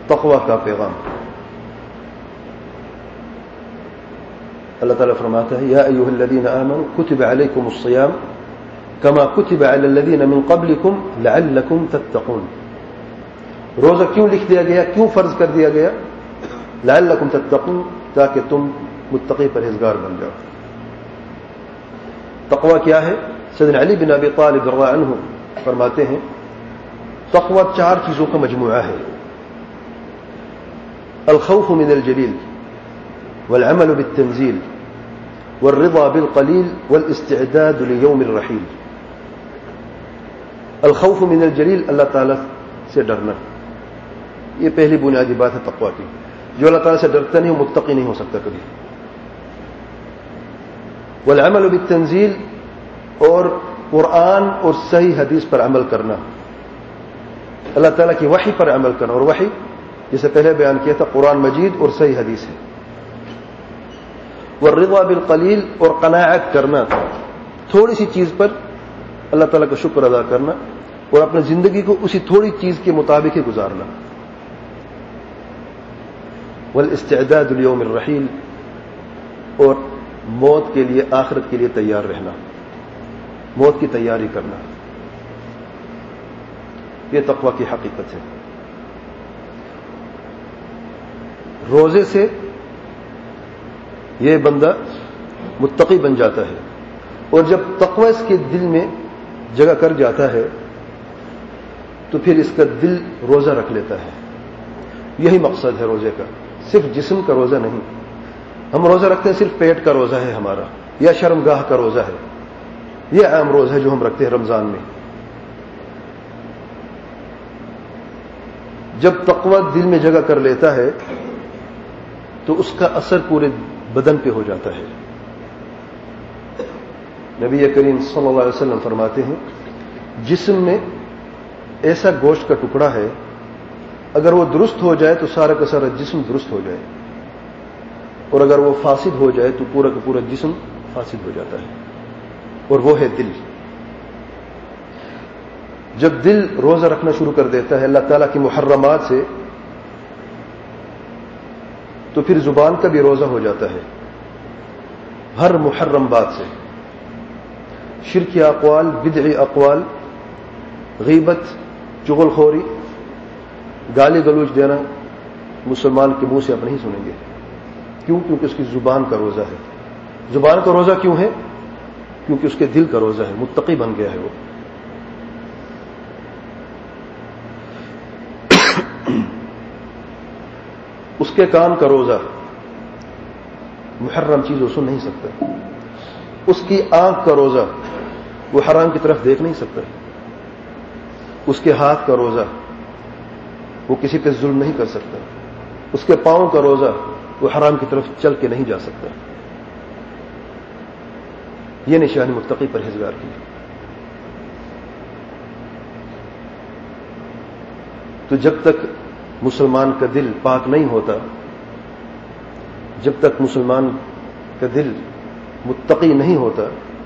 تقوی کا پیغام. اللہ تعالیٰ فرماتا ہے یا ایھا الذین آمنوا کتب علیکم الصیام کما کتب علی الذین من قبلکم لعلکم تتقون. روزہ کیوں لکھ دیا گیا, کیوں فرض کر دیا گیا؟ لعلکم تتقون, تاکہ تم متقی پرہیزگار بن جاؤ. تقوی کیا ہے؟ سیدنا علی بن ابی طالب رضی اللہ عنہ فرماتے ہیں تقوی 4 چیزوں کا مجموعہ ہے. الخوف من الجلیل والعمل بالتنزیل والرضا بالقلیل والاستعداد لیوم الرحیل. الخوف من الجلیل, اللہ تعالیٰ سے ڈرنا, یہ پہلی بنیادی بات ہے تقوی کی. جو اللہ تعالیٰ سے ڈرتا نہیں وہ متقی نہیں ہو سکتا کبھی. والعمل بالتنزیل, اور قرآن اور صحیح حدیث پر عمل کرنا, اللہ تعالیٰ کی وحی پر عمل کرنا. اور وحی جسے پہلے بیان کیا تھا قرآن مجید اور صحیح حدیث ہے. والرضا بالقلیل, اور قناعت کرنا, تھوڑی سی چیز پر اللہ تعالیٰ کا شکر ادا کرنا اور اپنی زندگی کو اسی تھوڑی چیز کے مطابق ہی گزارنا. والاستعداد لیوم الرحیل, اور موت کے لیے, آخرت کے لیے تیار رہنا, موت کی تیاری کرنا. یہ تقوی کی حقیقت ہے. روزے سے یہ بندہ متقی بن جاتا ہے, اور جب تقوی اس کے دل میں جگہ کر جاتا ہے تو پھر اس کا دل روزہ رکھ لیتا ہے. یہی مقصد ہے روزے کا, صرف جسم کا روزہ نہیں. ہم روزہ رکھتے ہیں صرف پیٹ کا روزہ ہے ہمارا, یا شرمگاہ کا روزہ ہے, یہ عام روزہ ہے جو ہم رکھتے ہیں رمضان میں. جب تقوی دل میں جگہ کر لیتا ہے تو اس کا اثر پورے بدن پہ ہو جاتا ہے. نبی کریم صلی اللہ علیہ وسلم فرماتے ہیں جسم میں ایسا گوشت کا ٹکڑا ہے, اگر وہ درست ہو جائے تو سارا کا سارا جسم درست ہو جائے, اور اگر وہ فاسد ہو جائے تو پورا کا پورا جسم فاسد ہو جاتا ہے, اور وہ ہے دل. جب دل روزہ رکھنا شروع کر دیتا ہے اللہ تعالیٰ کی محرمات سے, تو پھر زبان کا بھی روزہ ہو جاتا ہے ہر محرم بات سے. شرکی اقوال, بدعی اقوال, غیبت, چغل خوری, گالی گلوچ دینا مسلمان کے منہ سے آپ نہیں سنیں گے. کیوں؟ کیونکہ اس کی زبان کا روزہ ہے. زبان کا روزہ کیوں ہے؟ کیونکہ اس کے دل کا روزہ ہے, متقی بن گیا ہے وہ. اس کے کان کا روزہ, محرم چیز وہ سن نہیں سکتا. اس کی آنکھ کا روزہ, وہ حرام کی طرف دیکھ نہیں سکتا. اس کے ہاتھ کا روزہ, وہ کسی پہ ظلم نہیں کر سکتا. اس کے پاؤں کا روزہ, وہ حرام کی طرف چل کے نہیں جا سکتا. یہ نشانی متقی پرہیزگار کی. تو جب تک مسلمان کا دل پاک نہیں ہوتا, جب تک مسلمان کا دل متقی نہیں ہوتا,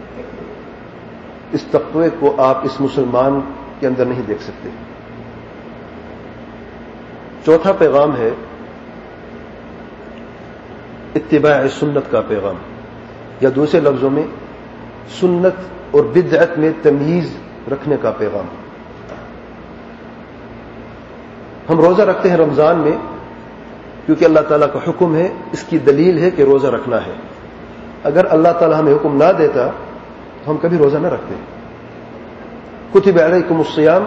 اس تقوی کو آپ اس مسلمان کے اندر نہیں دیکھ سکتے. چوتھا پیغام ہے اتباع سنت کا پیغام, یا دوسرے لفظوں میں سنت اور بدعت میں تمیز رکھنے کا پیغام. ہم روزہ رکھتے ہیں رمضان میں کیونکہ اللہ تعالیٰ کا حکم ہے, اس کی دلیل ہے کہ روزہ رکھنا ہے. اگر اللہ تعالیٰ ہمیں حکم نہ دیتا تو ہم کبھی روزہ نہ رکھتے. کتب علیکم الصیام,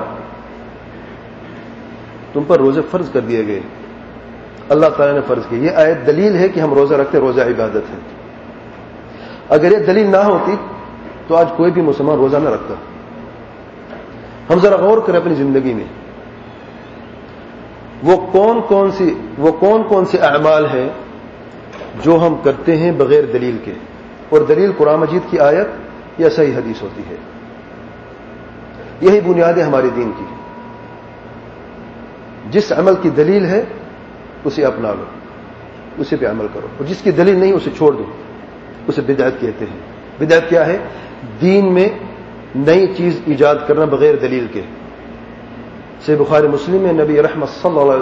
تم پر روزے فرض کر دیے گئے, اللہ تعالیٰ نے فرض کیا. یہ آیت دلیل ہے کہ ہم روزہ رکھتے, روزہ عبادت ہے. اگر یہ دلیل نہ ہوتی تو آج کوئی بھی مسلمان روزہ نہ رکھتا. ہم ذرا غور کریں اپنی زندگی میں, وہ کون کون سے اعمال ہیں جو ہم کرتے ہیں بغیر دلیل کے, اور دلیل قرآن مجید کی آیت یا صحیح حدیث ہوتی ہے. یہی بنیاد ہے ہمارے دین کی. جس عمل کی دلیل ہے اسے اپنا لو, اسے پہ عمل کرو, اور جس کی دلیل نہیں اسے چھوڑ دو. اسے بدعت کہتے ہیں. بدعت کیا ہے؟ دین میں نئی چیز ایجاد کرنا بغیر دلیل کے. صحیح بخاری مسلم میں نبی رحمت صلی اللہ علیہ